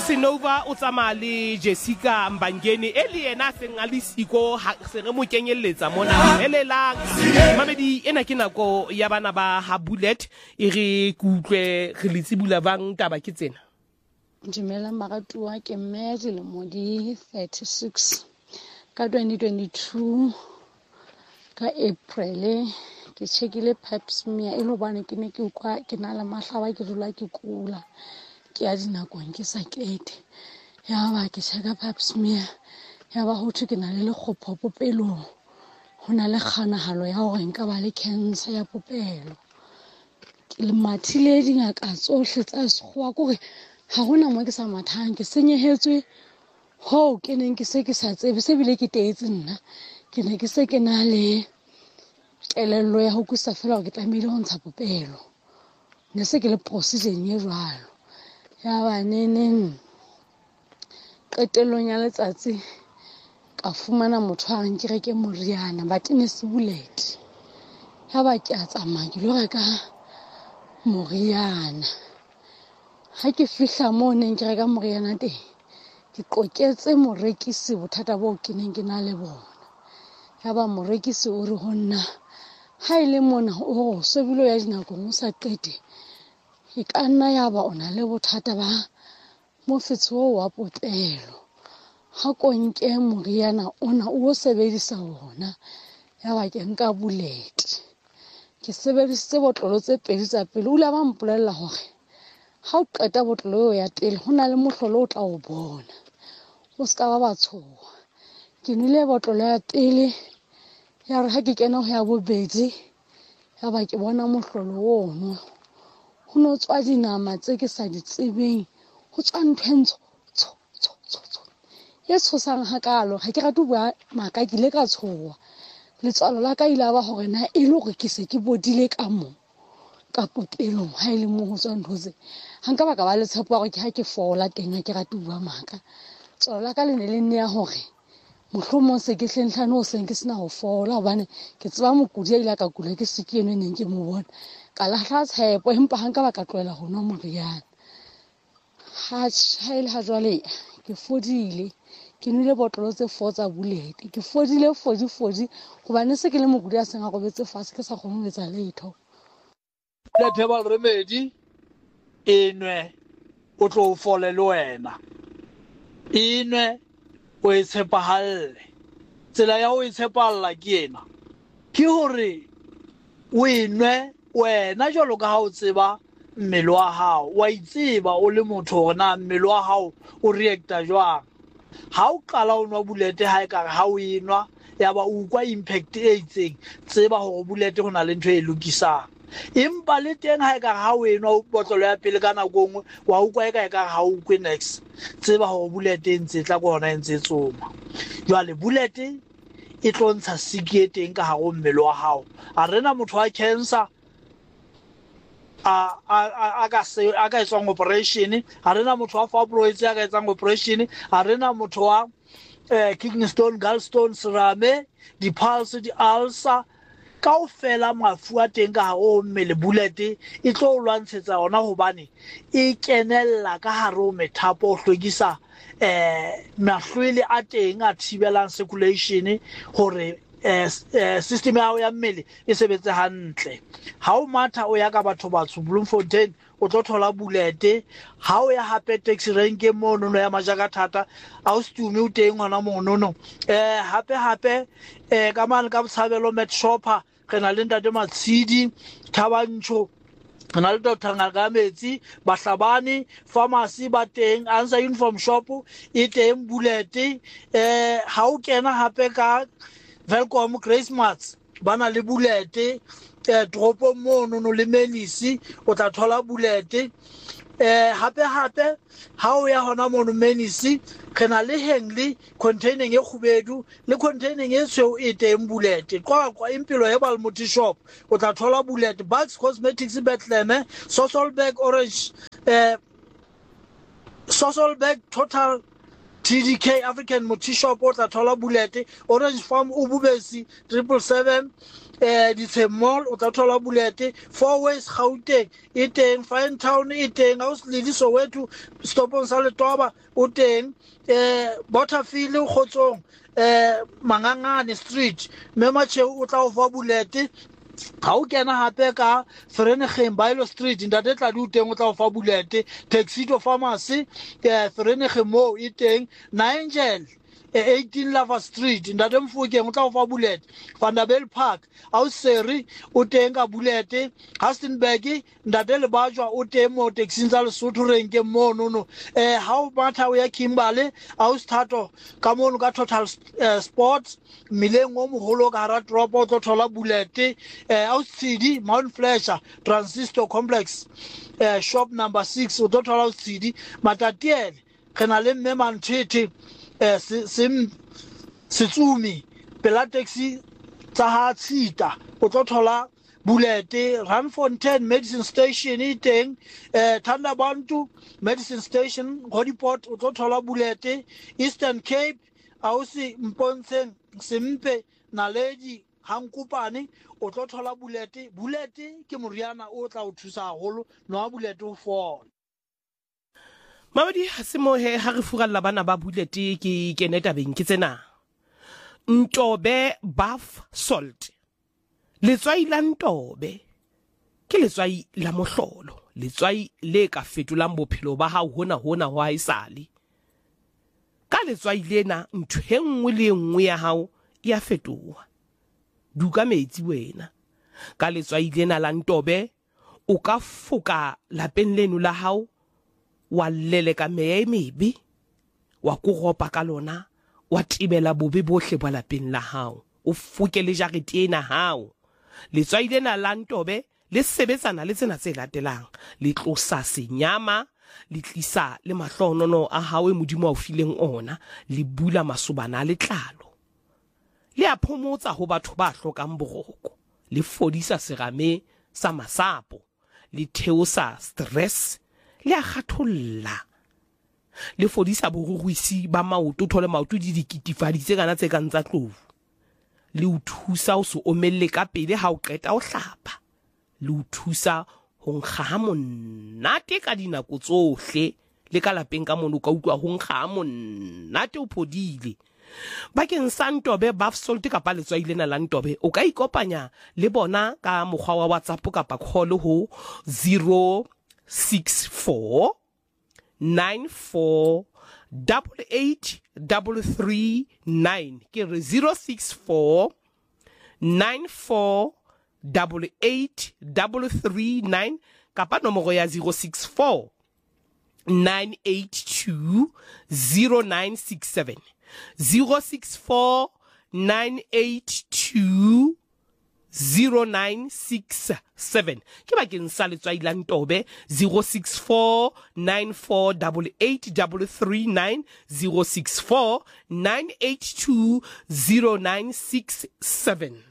Senova o tsamaya le Jessica Mbangeni eli yena seng a le siko se re mo kenyeletsa mona elelang mamedi ena ke nako ya bana ba ha Bullet e re kutlwe re letsibula bang taba ke tsena. Dumela maratuwa ke mmedi le modi 36 ka 2022 ka April ke checkile pap smear e lo bana ke ne ke ukwa ke na le mahlaba ke dula ke kula ke a dinakong ke sa kete ya ba ke checka pap smear ya ba ho thwe ke na le lekgopho popelong ho na le kganahalo ya hore nka ba le cancer ya popelo ke le mathile dingaka tsohle tsa sekgowa kore ha hona mo ke sa mathang ke senyehetswe ho ke neng ke se ke sa tsebe se bile ke teetse nna ke ne ke se ke na le kelello ya ho kusa fela ke tlamehile ho ntsha popelo ne se ke le procedure e jwalo ya ba neneng qetellong ya letsatsi ka fumana motho a nke reke moriana but ne se Bullet ya ba ke a tsamaya ke lo reka moriana ha ke fihla moo neng ke reka moriana teng ke qoketse morekisi bothata bo ke neng ke na le bona ya ba morekisi o re ho nna ha ile mona o so bilo ya dinako mo sa qete e ka nna ya ba ona le bothata ba mofetso wa popelo ha ko nke moriana ona o sebedisa ona ya ba ke nka Bullet ke sebedisitse botlolo tse pedi tsa pele o la ba mpolella hore ha o qeta botlolo ya pele hona le mohlolo o tla o bona o ska ba batshoha ke nile botlolo ya pele ya re ha ke kena ho ya bobedi ya ba ke bona mohlolo ono ho no tswa dinama tse ke sa di tsebeng ho tswa ntwentsho ye tshosang hakalo ha ke rate bua maka ke ile ka tshoha letswalo la ka ile ba hore na e le hore ke se ke bodile ka mo ka popelong ha ile mo ho tswa nthoze ha nka ba ka ba le tshepo hore ke ha ke fola teng ha ke rate bua maka tswalo la ka le ne le nne ya hore mohlomong se ke hlenhlane o seng ke sena ho fola hobane ke tseba mokudi ya ile ka kula ke se ke eno neng ke mo bona ka lahla tshepo empa ha nka ba ka tloela ho nwa moriana ha ile ha jwale ke fodile ke nwele botlolo tse 4 tsa Bullet ke fodile fodi hobane se ke le mokudi a seng a robetse fase ke sa kgone ho etsa letho le Herbal Remedy enwe o tlo fole le wena enwe o e tshepahalle tsela ya o e tshepalla ke ena ke hore o enwe wena jwalo ka ha o tseba mmele wa hao wa itseba o le motho hore na mmele wa hao o reacta jwang ha o qala o nwa Bullet ha e ka ha o enwa ya ba o kwa impact e itseng tseba hore Bullet ho na le ntho e lokisang empa le teng ha e ka ha o enwa botlolo ya pele ka nako nngwe wa o kwa e ka ha o kwe next tseba hore Bullet e ntse tla kona e ntse tsoma jwale Bullet e tlo ntsha siki e teng ka hare ho mmele wa hao a rena motho wa cancer a ka etswang operation a rena motho wa fibroids a ka etsang operation a rena motho wa kidney stone gallstone serame di-pulse di-ulcer kaofela mafu a teng ka hare ho mmele Bullet e tlo o lwantshetsa ona hobane e kenella ka hare ho methapo o hlwekisa mahlwele a teng a thibelang circulation hore system ya hao ya mmele e sebetse hantle ha o matha o ya ka batho batsho Bloemfontein o tlo thola Bullet ha o ya hape taxi rank mo no ya majaka thata a o stume o teng hona mo no hape ka mane ka Botshabelo Met Shopper re na le ntate Matshidi Thabantsho re na le Dr. Ngakametsi Bahlabani pharmacy ba teng Answer Uniform Shop e teng Bullet ha o kena hape ka Welcome Grace Mats bana le Bullet dropo mo no le Menisi o tla thola Bullet hape ha o ya hona mo no Menisi khena le Henley containing e khubedu le containing e tshweu e teng Bullet kwa impilo Herbal Multi Shop o tla thola Bullet Bucks Cosmetics Bethlehem Sasolburg Orange Sasolburg Total TDK African Multishop o tla thola bullet, Orange Farm o bobesi 777 Ditse Mall o tla thola bullet, Four Ways Gauteng e teng, Fine Town e teng, House Lady Soweto Stopong sa Letoba o teng, Butterfield o Kgotsong Mangangane Street Memacheu o tla o fa bullet. Ha o kena hape ka Vereniging Bailo Street ntate tla di teng o tla o fa bullet, Tuxedo Pharmacy Vereniging mo e teng, Nigel 18 Lava Street ntate Mfokeng o tla o fa bullet, Vanderbilt Park Auseri o teng ka bullet, Hastenburg ntate Lebajwa o teng mo taxing tsa Lesotho renke mo no ha o batla o ya Kimberley Austato ka mono ka Total Sports mileng o moholo ka hara drop o tlo thola bullet, Autsidi Mount Fletcher Transistor Complex shop number 6 o tlo thola Autsidi Matatiele re na le mme Mantete Setsumi pela taxi tsa ha Tshita o tlo thola bullet, Randfontein Medicine Station e teng, Thandabantu Medicine Station Godiport o tlo thola bullet, Eastern Cape ausi Mpontsheng Sempe Naledi Hankopane o tlo thola bullet ke moriana o tla o thusa haholo no bullet o fola. Mabadi ha se mo he ha re furalla bana ba bullet ke keneta beng ke tsena. Ntobe Bath Salt. Letswai la Ntobe ke letswai la mohlolo, letswai le ka fetolang bophelo ba hao hona ho haisale. Ka letswai lena ntho e nngwe le nngwe ya hao ya fetoha. Duka metsi wena. Ka letswai lena la Ntobe o ka foka lapeng leno la hao wa leleka meya e mebe, wa koropa ka lona, wa tibela bobe bohle ba lapeng la hao, o foke le jarete ena hao. Letswai lena la Ntobe le sebetsana le tsena tse latelang, le tlosa senyama, le tlisa le mahlohonolo a hao e Modimo a o fileng ona, le bula masobana a letlalo. Le a phomotsa ho batho ba hlokang boroko, le fodisa serame sa masapo, le theosa stress, le a kgatholla, le fodisa boruruisi ba maoto, thole maoto di dikitifadi tse kana tse kang tsa tlovu, le o thusa o se omelle ka pele ha o qeta o hlapa, le o thusa ho nkga ha monate ka dinako tsohle, le ka lapeng ka mono ka utlwa ho nkga ha monate o phodile. Bakeng sa Ntobe Bath Salt kapa letswai lena la Ntobe o ka ikopanya le bona ka mokgwa wa WhatsApp kapa call ho 064 94 88 ke re 064 94 88 kapa nomoro ya 064 982 0967 064 982 0967 ke bakeng sa letswai la Ntobe 064 94 88 064 982 0967.